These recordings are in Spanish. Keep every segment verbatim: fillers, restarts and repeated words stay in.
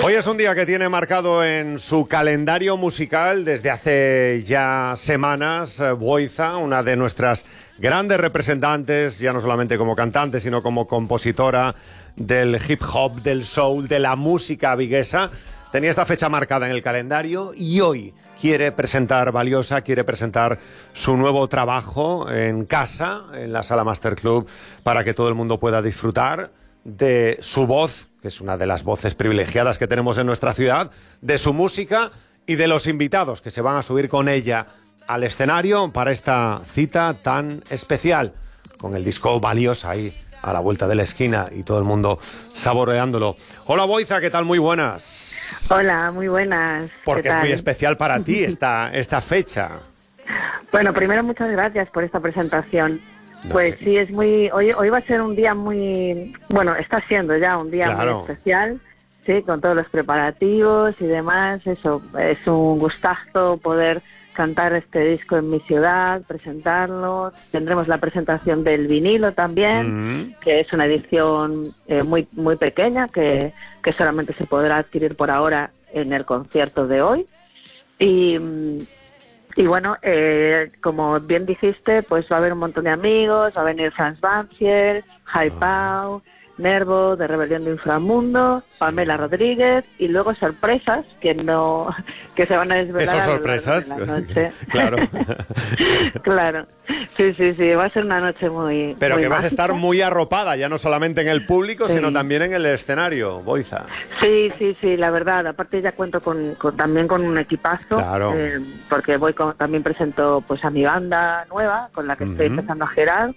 Hoy es un día que tiene marcado en su calendario musical desde hace ya semanas Boyza, una de nuestras grandes representantes, ya no solamente como cantante, sino como compositora del hip hop, del soul, de la música viguesa. Tenía esta fecha marcada en el calendario y hoy quiere presentar Valiosa, quiere presentar su nuevo trabajo en casa, en la Sala Master Club, para que todo el mundo pueda disfrutar de su voz, que es una de las voces privilegiadas que tenemos en nuestra ciudad, de su música y de los invitados que se van a subir con ella al escenario para esta cita tan especial, con el disco Valiosa ahí a la vuelta de la esquina y todo el mundo saboreándolo. Hola Boyza, ¿qué tal? Muy buenas. Hola, muy buenas. Porque ¿Qué es tal? muy especial para ti esta, esta fecha. Bueno, primero muchas gracias por esta presentación. No, pues sí, es muy... Hoy, hoy va a ser un día muy... Bueno, está siendo ya un día claro. muy especial, sí, con todos los preparativos y demás. Eso, es un gustazo poder cantar este disco en mi ciudad, presentarlo. Tendremos la presentación del vinilo también, mm-hmm. que es una edición eh, muy muy pequeña, que, que solamente se podrá adquirir por ahora en el concierto de hoy. Y... Y bueno, eh, como bien dijiste, pues va a haber un montón de amigos, va a venir Franz Banfield, Jai Pau, Nervo, de Rebelión de Inframundo, Pamela Rodríguez, y luego sorpresas que no que se van a desvelar. ¿Esas sorpresas? A lo largo de la noche. Claro. Claro. Sí, sí, sí, va a ser una noche muy Pero muy que vas mágica. a estar muy arropada, ya no solamente en el público, sí. sino también en el escenario, Boyza. Sí, sí, sí, la verdad. Aparte ya cuento con, con también con un equipazo, claro. eh, porque voy con, también presento pues a mi banda nueva, con la que uh-huh. estoy empezando a girar.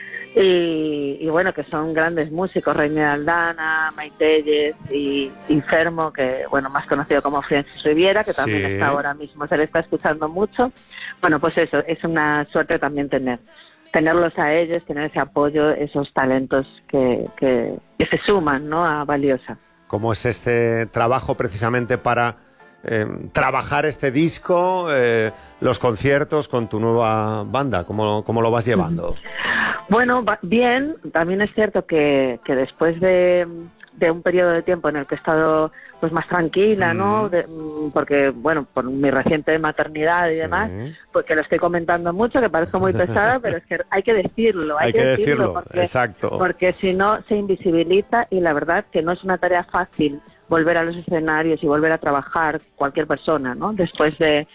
Y, y bueno, que son grandes músicos, Reina Aldana, Maitelles y, y Fermo, que bueno, más conocido como Francis Riviera, que también sí. está ahora mismo, se le está escuchando mucho. Bueno, pues eso, es una suerte también tener tenerlos a ellos, tener ese apoyo, esos talentos que, que, que se suman, ¿no?, a Valiosa. ¿Cómo es este trabajo precisamente para eh, trabajar este disco, eh, los conciertos con tu nueva banda? ¿Cómo, cómo lo vas llevando? Bueno, bien. También es cierto que, que después de, de un periodo de tiempo en el que he estado pues más tranquila, ¿no? De, porque, bueno, por mi reciente maternidad y sí. demás, pues que lo estoy comentando mucho, que parezco muy pesada, pero es que hay que decirlo, hay, hay que, que decirlo, decirlo porque, exacto. porque si no se invisibiliza, y la verdad que no es una tarea fácil volver a los escenarios y volver a trabajar cualquier persona, ¿no? Después de,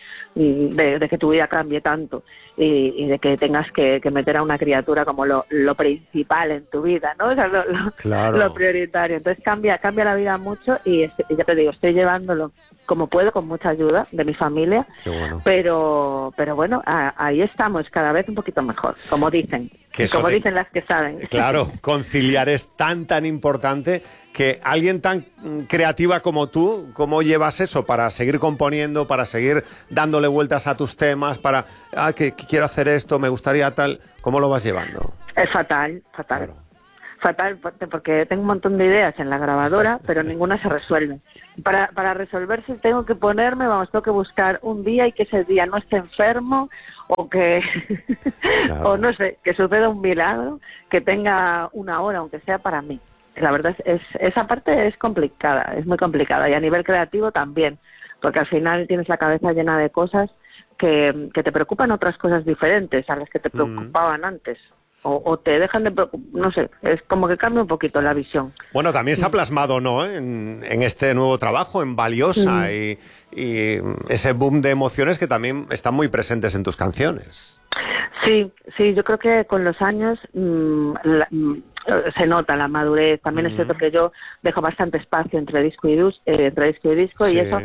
de, de que tu vida cambie tanto y, y de que tengas que, que meter a una criatura como lo, lo principal en tu vida, ¿no? O sea, lo, lo, claro. lo prioritario. Entonces cambia cambia la vida mucho y, este, ya te digo, estoy llevándolo como puedo, con mucha ayuda de mi familia. Qué bueno. Pero pero bueno, a, ahí estamos, cada vez un poquito mejor, como dicen. Que como de... dicen las que saben. Claro, conciliar es tan, tan importante que alguien tan creativa como tú, ¿cómo llevas eso para seguir componiendo, para seguir dándole vueltas a tus temas, para, ah, que, que quiero hacer esto, me gustaría tal? ¿Cómo lo vas llevando? Es fatal, fatal. Claro. Fatal, porque tengo un montón de ideas en la grabadora, pero ninguna se resuelve. Para, para resolverse tengo que ponerme, vamos, tengo que buscar un día y que ese día no esté enfermo, o que, claro. o no sé, que suceda un milagro, que tenga una hora, aunque sea para mí. La verdad es, es esa parte es complicada, es muy complicada, y a nivel creativo también, porque al final tienes la cabeza llena de cosas que, que te preocupan otras cosas diferentes a las que te preocupaban mm. antes. O, o te dejan de preocupar, no sé, es como que cambia un poquito la visión. Bueno, también se ha plasmado, ¿no?, en, en este nuevo trabajo, en Valiosa, mm. y, y ese boom de emociones que también están muy presentes en tus canciones. Sí, sí, yo creo que con los años mmm, la, mmm, se nota la madurez. También mm. es cierto que yo dejo bastante espacio entre disco y, dus, eh, entre disco, y, disco sí. y eso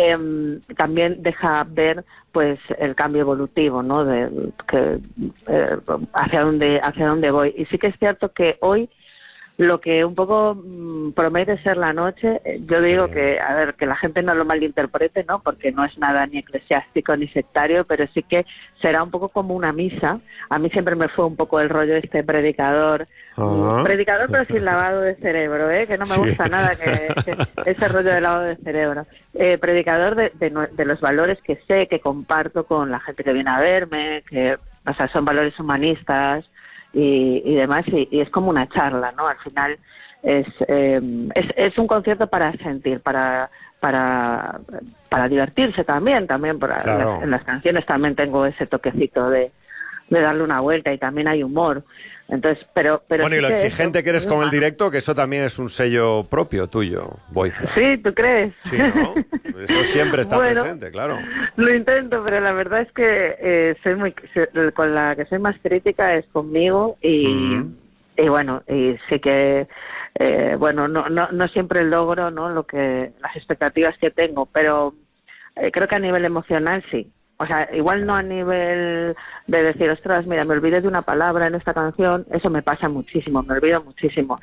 eh, también deja ver pues el cambio evolutivo, ¿no?, de que eh, hacia dónde hacia dónde voy. Y sí que es cierto que hoy lo que un poco mmm, promete ser la noche, yo digo que, a ver, que la gente no lo malinterprete, ¿no?, porque no es nada ni eclesiástico ni sectario, pero sí que será un poco como una misa. A mí siempre me fue un poco el rollo este predicador, uh-huh. predicador pero sin lavado de cerebro, ¿eh?, que no me sí. gusta nada que, que ese rollo de lavado de cerebro. Eh, predicador de, de, de los valores que sé, que comparto con la gente que viene a verme, que, o sea, son valores humanistas, Y, y demás, y, y es como una charla, ¿no? Al final es, eh, es, es un concierto para sentir, para para para divertirse también, también para, claro. las, en las canciones también tengo ese toquecito de, de darle una vuelta y también hay humor. Entonces, pero, pero bueno, sí y lo que exigente eso, que eres con el bueno. directo, que eso también es un sello propio tuyo, Boyza. Sí, ¿tú crees? Sí, ¿no? Eso siempre está bueno, presente, claro. Lo intento, pero la verdad es que eh, soy muy, con la que soy más crítica es conmigo y, mm. y bueno, y sí que eh, bueno, no, no, no siempre logro, ¿no? Lo que las expectativas que tengo, pero eh, creo que a nivel emocional sí. O sea, igual no a nivel de decir, ostras, mira, me olvidé de una palabra en esta canción, eso me pasa muchísimo, me olvido muchísimo,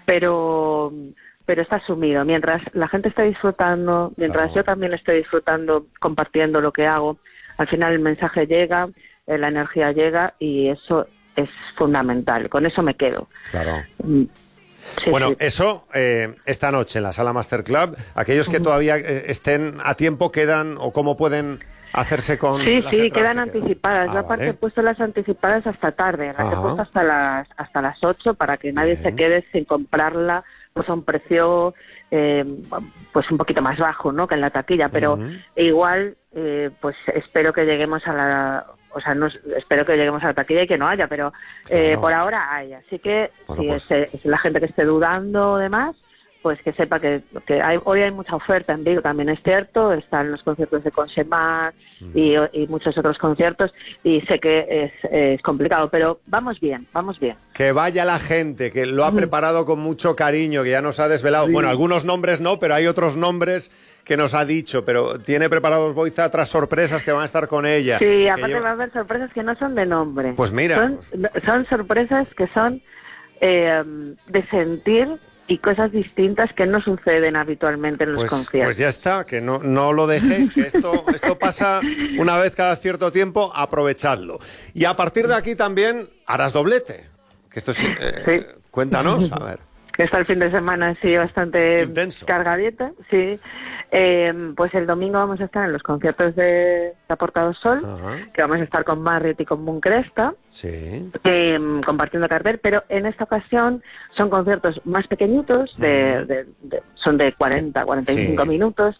pero pero está asumido. Mientras la gente está disfrutando, mientras claro. yo también estoy disfrutando, compartiendo lo que hago, al final el mensaje llega, eh, la energía llega y eso es fundamental. Con eso me quedo. Claro. Sí, bueno, sí. eso eh, esta noche en la Sala Master Club, aquellos que uh-huh. todavía eh, estén a tiempo quedan o cómo pueden hacerse con sí las sí quedan que anticipadas quedan. yo ah, aparte vale. he puesto las anticipadas hasta tarde las Ajá. he puesto hasta las hasta las ocho para que nadie Bien. se quede sin comprarla pues a un precio eh, pues un poquito más bajo, ¿no? Que en la taquilla, pero uh-huh. igual eh, pues espero que lleguemos a la o sea, no, espero que lleguemos a la taquilla y que no haya, pero eh, claro. por ahora hay, así que bueno, si pues... es, es la gente que esté dudando o demás, pues que sepa que, que hay, hoy hay mucha oferta en Vigo, también es cierto, están los conciertos de Consemar mm. y, y muchos otros conciertos, y sé que es, es complicado, pero vamos bien, vamos bien. Que vaya la gente, que lo ha preparado con mucho cariño, que ya nos ha desvelado, sí. bueno, algunos nombres no, pero hay otros nombres que nos ha dicho, pero tiene preparados Boyza otras sorpresas que van a estar con ella. Sí, aparte yo... va a haber sorpresas que no son de nombre. Pues mira. Son, son sorpresas que son eh, de sentir y cosas distintas que no suceden habitualmente en los pues, conciertos. Pues ya está, que no, no lo dejéis, que esto, esto pasa una vez cada cierto tiempo, aprovechadlo. Y a partir de aquí también harás doblete. Que esto es, eh, sí. Cuéntanos, a ver. Está el fin de semana, sí, bastante intenso. Cargadita, sí. Eh, pues el domingo vamos a estar en los conciertos de La Porta do Sol, Ajá. que vamos a estar con Marriott y con Mooncresta, sí. eh, compartiendo cartel, pero en esta ocasión son conciertos más pequeñitos, de, de, de, son de cuarenta, cuarenta y cinco sí. minutos,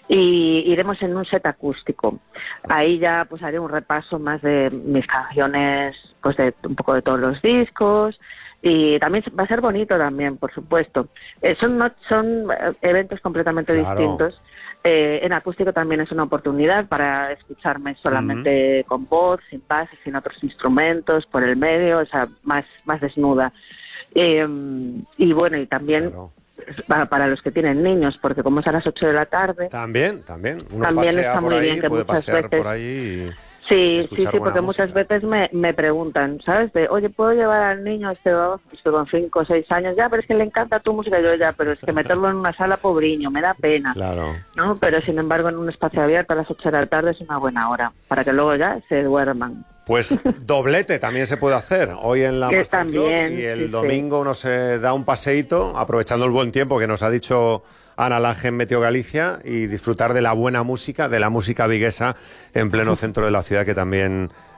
y iremos en un set acústico. Ahí ya pues haré un repaso más de mis canciones, pues de un poco de todos los discos, y también va a ser bonito también, por supuesto. Eh, son no, son eventos completamente claro. distintos. Eh, en acústico también es una oportunidad para escucharme solamente uh-huh. con voz, sin bases, sin otros instrumentos, por el medio, o sea, más, más desnuda. Eh, y bueno, y también claro. para, para los que tienen niños, porque como es a las ocho de la tarde... También, también. Uno también pasea está muy por ahí, bien que puede muchas pasear veces... por ahí... Sí, sí, sí, porque música. muchas veces me, me preguntan, ¿sabes? De, oye, ¿puedo llevar al niño este, este con cinco o seis años? Ya, pero es que le encanta tu música. Yo ya, pero es que meterlo en una sala, pobriño, me da pena. Claro. ¿No? Pero sin embargo, en un espacio abierto a las ocho de la tarde es una buena hora, para que luego ya se duerman. Pues doblete también se puede hacer hoy en la que Master también, Club y el sí, domingo sí. uno se da un paseíto, aprovechando el buen tiempo que nos ha dicho Ana Lange en Meteo Galicia, y disfrutar de la buena música, de la música viguesa en pleno centro de la ciudad, que también